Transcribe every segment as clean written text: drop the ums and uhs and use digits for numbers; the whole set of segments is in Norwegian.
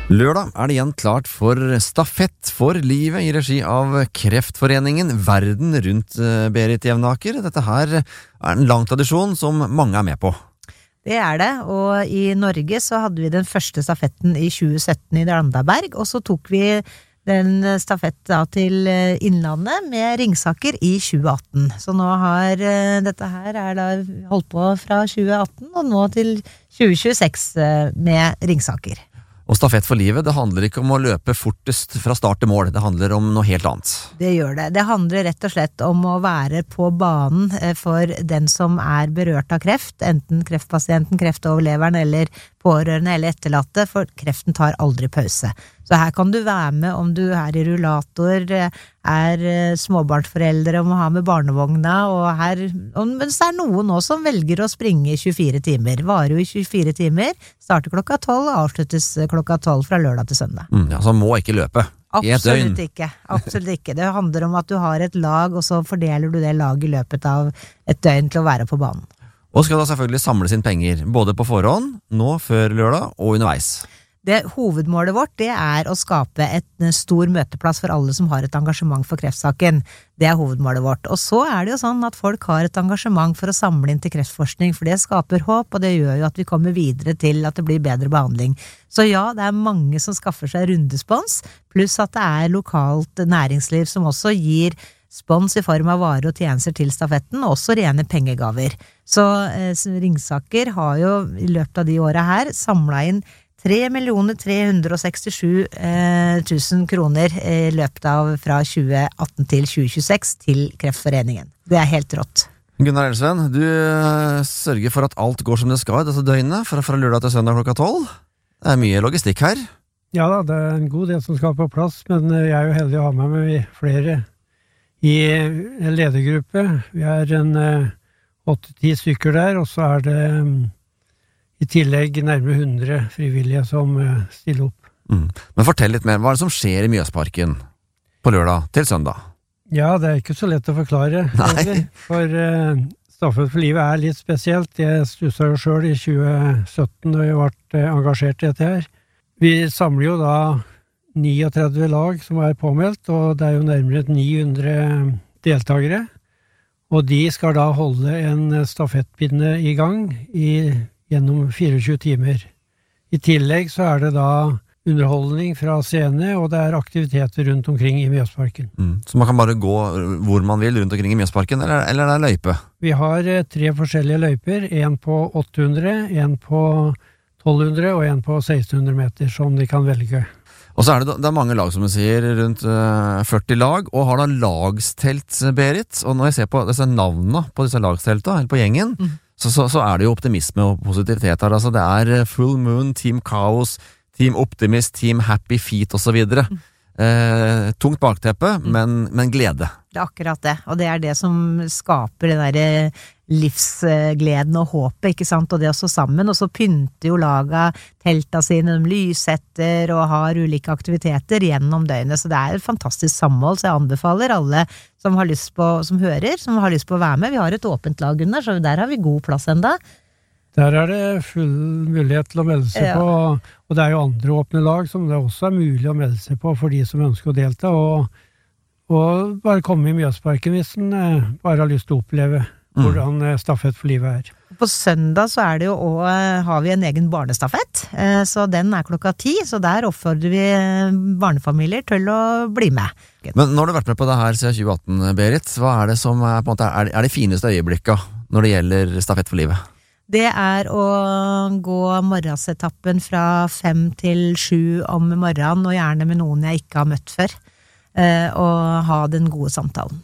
Lørdag det igjen klart for stafett for livet I regi av Kreftforeningen Verden rundt, Berit Jevnaker. Dette her en lang tradisjon som mange med på. Det det, og I Norge så hadde vi den første stafetten I 2017 I Randaberg, og så tok vi den stafett da til Innlandet med Ringsaker I 2018. Så nå har dette her da holdt på fra 2018 og nå til 2026 med Ringsaker. Og stafett for livet, det handler ikke om å løpe fortest fra start til mål, det handler om noe helt annet. Det gjør det. Det handler rett og slett om å være på banen for den som berørt av kreft, enten kreftpasienten, kreftoverleveren eller pårørende eller etterlatte, for kreften tar aldri pause. Så her kan du være med om du I rullator, småbarnsforeldre og må ha med barnevogna, men så noen nå som velger å springe I 24 timer. Varer jo I 24 timer, starter klokka 12 og avsluttes klokka 12 fra lørdag til søndag. Ja, så må ikke løpe. Absolutt ikke. Absolutt ikke. Det handler om at du har et lag, og så fordeler du det laget I løpet av et døgn til å være på banen. Og skal da selvfølgelig samle sine penger, både på forhånd, nå før lørdag og underveis. Hovedmålet vårt, det å skape en stor møteplass for alle som har et engasjement for kreftsaken. Det hovedmålet vårt. Og så det jo sånn at folk har et engasjement for å samle inn til kreftforskning, for det skaper håp, og det gjør jo at vi kommer videre til at det blir bedre behandling. Så ja, det mange som skaffer seg rundespons, pluss at det lokalt næringsliv som også gir spons I form av varer og tjenester til stafetten, og også rene pengegaver. Så Ringsaker har jo I løpet av de årene her samlet inn 3 367 000 kroner I løpet av fra 2018 til 2026 til Kreftforeningen. Det helt rått. Gunnar Elsven, du sørger for at alt går som det skal dette døgnet, fra lørdag til søndag klokka 12. Det mye logistikk her. Ja da, det en god del som skal på plass, men jeg jo heldig å ha med meg flere I en ledergruppe. Vi en 8-10 stykker der, og så det I tillegg nærmere 100 frivillige som stiller opp. Men fortell litt mer, hva det som skjer I Mjøsparken på lørdag til søndag? Ja, det ikke så lett å forklare. For Stafett for livet litt spesielt. Jeg stusset jo selv I 2017 og jeg ble engasjert I dette her. Vi samler jo da 39 lag som påmeldt, og det jo nærmere 900 deltagere. Og de skal da holde en stafettpinne I gang gjennom 24 timer. I tillegg så det da underholdning fra scene, og det aktiviteter rundt omkring I Mjøsparken. Så man kan bare gå hvor man vil rundt omkring I Mjøsparken, eller det løype? Vi har 3 forskjellige løyper, en på 800, en på 1200 og en på 1600 meter, som de kan velge. Og så det mange lag, som du sier, rundt 40 lag, og har da lagstelt, Berit. Og når jeg ser på disse navnene på disse lagstelta, eller på gjengen, så det jo optimisme og positivitet her. Altså det Full Moon, Team Chaos, Team Optimist, Team Happy Feet og så videre. Tungt bakteppe, men glede. Det akkurat det, og det det som skaper det der livsgleden og håpet, ikke sant? Og det også sammen, og så pynter jo laga telta sine, de lysetter og har ulike aktiviteter gjennom døgnet, så det et fantastisk samhold, så jeg anbefaler alle som har lyst på, som hører, som har lyst på å være med. Vi har et åpent lag under, så der har vi god plass enda. Der det full mulighet til å melde seg på, og det jo andre åpne lag som det også mulig å melde seg på for de som ønsker å delta, og bare komme I Mjøsparken hvis en bare har lyst til å oppleve hvordan stafett for livet På søndag så det jo også, har vi en egen barnestafett, så den klokka 10, så der oppfordrer vi barnefamilier til å bli med. Men når du har vært med på det her siden 2018, Berit, hva det som på en måte de fineste øyeblikka når det gjelder stafett for livet? Det å gå morgensetappen fra 5 til 7 om morgenen, og gjerne med noen jeg ikke har møtt før, og ha den gode samtalen.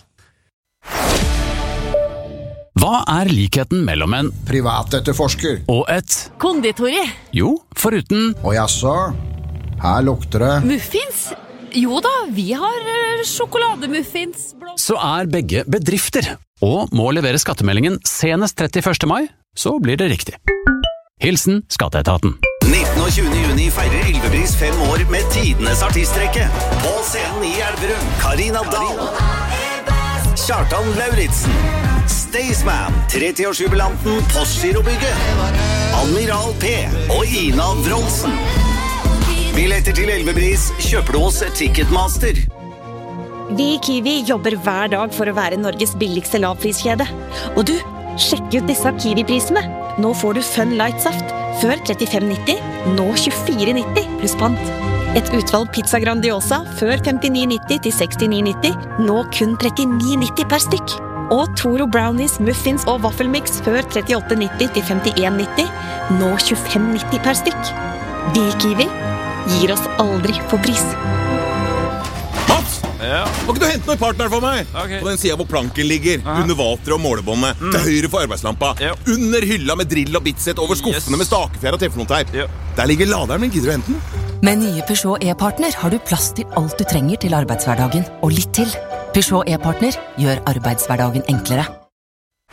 Hva likheten mellom en privatetterforsker og et konditori? Jo, foruten Og jaså, her lukter det muffins? Jo da, vi har sjokolademuffins. Så begge bedrifter og må levere skattemeldingen senest 31. mai, så blir det riktig. Hilsen Skatteetaten. 19. og 20. juni feirer Ylvepris 5 år med tidenes artistrekke. På scenen I Elverum, Karina Dahl, Kjartan Lauritsen, Staysman, 30-årsjubilanten Postgirobygget, Admiral P og Ina Wroldsen. Billetter til Elvebris kjøper du hos Ticketmaster. Vi i Kiwi jobber hver dag for å være Norges billigste lavpriskjede. Og du, sjekk ut disse Kiwi-prisene. Nå får du Fun Light-saft, før 35,90, nå 24,90 pluss pant. Et utvalg pizza Grandiosa, før 59,90 til 69,90, nå kun 39,90 per stykk. Og Toro Brownies, muffins og waffelmix, før 38,90 til 51,90, nå 25,90 per stykk. Vi i Kiwi gir oss aldri på pris. Mats! Må ikke du hente noe i partner for meg? Okay. På den siden hvor planken ligger, under vateret og målebåndet, til høyre for arbeidslampa, under hylla med drill og bitset, over skuffene med stakefjær og teflonteip. Der ligger laderen min, gidder du hente den? Med nye Peugeot e-partner har du plass til alt du trenger til arbeidshverdagen, og litt til. Peugeot e-partner gjør arbeidshverdagen enklere.